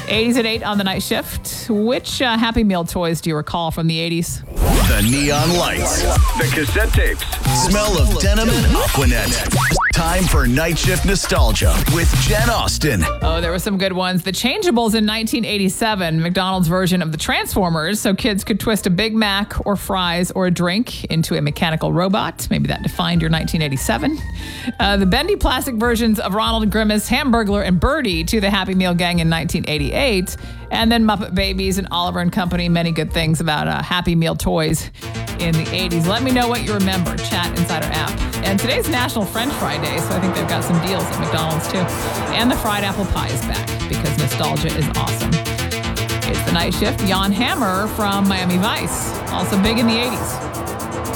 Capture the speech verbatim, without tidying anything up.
eighties at eight on the night shift. Which uh, Happy Meal toys do you recall from the eighties? The neon lights, The cassette tapes. smell of denim and Aquanet. Time for night shift nostalgia with Jen Austen. Oh, there were some good ones. The Changeables in nineteen eighty-seven, McDonald's version of the Transformers, so kids could twist a Big Mac or fries or a drink into a mechanical robot. Maybe that defined your nineteen eighty-seven. Uh, the bendy plastic versions of Ronald Grimace, Hamburglar, and Birdie to the Happy Meal gang in nineteen eighty-eight. And then Muppet Babies and Oliver and Company. Many good things about uh, Happy Meal toys in the eighties. Let me know what you remember. Chat inside our app. And today's National French Fry Day, so I think they've got some deals at McDonald's too. And the fried apple pie is back because nostalgia is awesome. It's the night shift. Jan Hammer from Miami Vice, also big in the eighties.